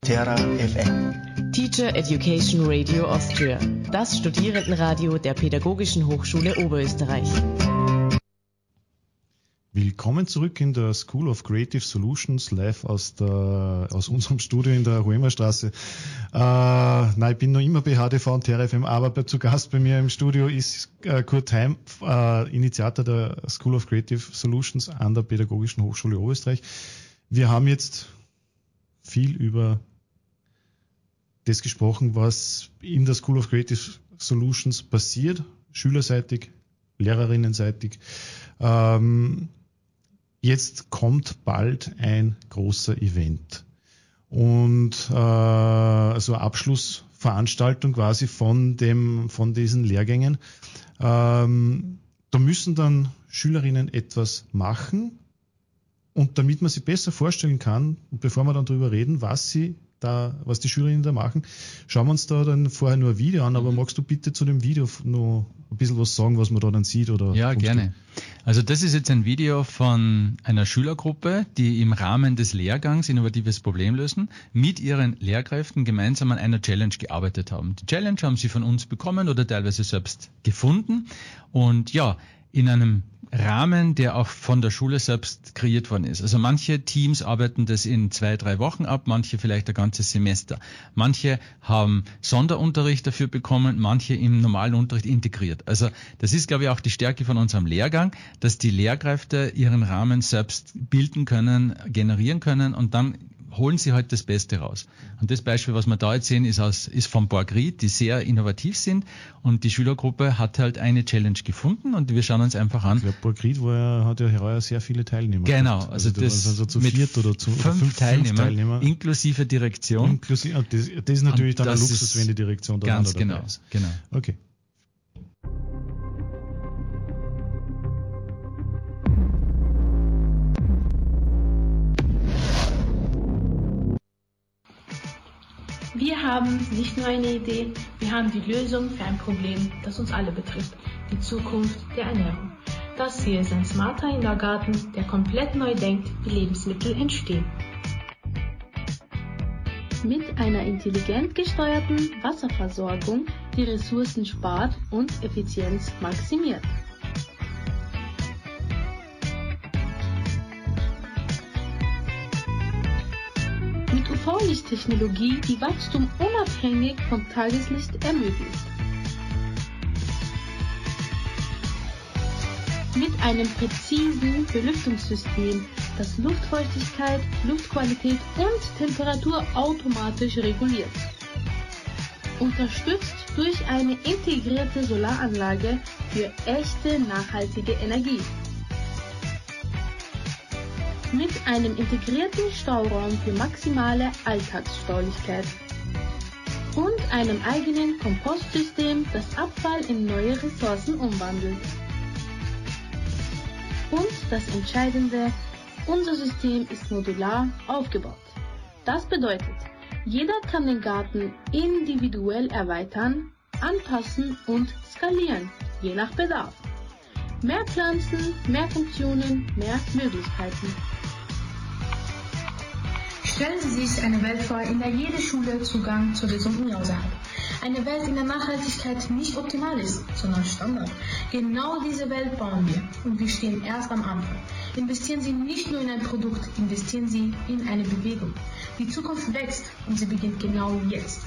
Terra FM. Teacher Education Radio Austria, das Studierendenradio der Pädagogischen Hochschule Oberösterreich. Willkommen zurück in der School of Creative Solutions, live aus unserem Studio in der Hoemerstraße. Nein, ich bin noch immer BHDV und Terra FM, aber zu Gast bei mir im Studio ist Kurt Heim, Initiator der School of Creative Solutions an der Pädagogischen Hochschule Oberösterreich. Wir haben jetzt viel über das gesprochen, was in der School of Creative Solutions passiert, schülerseitig, lehrerinnenseitig. Jetzt kommt bald ein großer Event und also Abschlussveranstaltung quasi von diesen Lehrgängen. Da müssen dann Schülerinnen etwas machen, und damit man sich besser vorstellen kann, bevor wir dann darüber reden, was die Schülerinnen da machen, schauen wir uns da dann vorher nur ein Video an, aber magst du bitte zu dem Video noch ein bisschen was sagen, was man da dann sieht? Oder ja, gerne. Also das ist jetzt ein Video von einer Schülergruppe, die im Rahmen des Lehrgangs Innovatives Problemlösen mit ihren Lehrkräften gemeinsam an einer Challenge gearbeitet haben. Die Challenge haben sie von uns bekommen oder teilweise selbst gefunden und ja, in einem Rahmen, der auch von der Schule selbst kreiert worden ist. Also manche Teams arbeiten das in 2-3 Wochen ab, manche vielleicht ein ganzes Semester. Manche haben Sonderunterricht dafür bekommen, manche im normalen Unterricht integriert. Also das ist, glaube ich, auch die Stärke von unserem Lehrgang, dass die Lehrkräfte ihren Rahmen selbst bilden können, generieren können und dann holen sie halt das Beste raus. Und das Beispiel, was wir da jetzt sehen, ist von Borgried, die sehr innovativ sind. Und die Schülergruppe hat halt eine Challenge gefunden und wir schauen uns einfach an. Ich glaube, Borgried hat ja heuer sehr viele Teilnehmer. Genau, also das also zu mit 4 oder zu 5 Teilnehmer, inklusive Direktion. Das ist natürlich dann ein Luxus, wenn die Direktion da ganz dabei ist. Genau. Okay. Wir haben nicht nur eine Idee, wir haben die Lösung für ein Problem, das uns alle betrifft, die Zukunft der Ernährung. Das hier ist ein smarter Kindergarten, der komplett neu denkt, wie Lebensmittel entstehen. Mit einer intelligent gesteuerten Wasserversorgung, die Ressourcen spart und Effizienz maximiert. Mit UV-Lichttechnologie, die Wachstum unabhängig vom Tageslicht ermöglicht. Mit einem präzisen Belüftungssystem, das Luftfeuchtigkeit, Luftqualität und Temperatur automatisch reguliert. Unterstützt durch eine integrierte Solaranlage für echte nachhaltige Energie. Mit einem integrierten Stauraum für maximale Alltagsstaulichkeit und einem eigenen Kompostsystem, das Abfall in neue Ressourcen umwandelt. Und das Entscheidende, unser System ist modular aufgebaut. Das bedeutet, jeder kann den Garten individuell erweitern, anpassen und skalieren, je nach Bedarf. Mehr Pflanzen, mehr Funktionen, mehr Möglichkeiten. Stellen Sie sich eine Welt vor, in der jede Schule Zugang zur gesunden Jause hat. Eine Welt, in der Nachhaltigkeit nicht optimal ist, sondern Standard. Genau diese Welt bauen wir und wir stehen erst am Anfang. Investieren Sie nicht nur in ein Produkt, investieren Sie in eine Bewegung. Die Zukunft wächst und sie beginnt genau jetzt.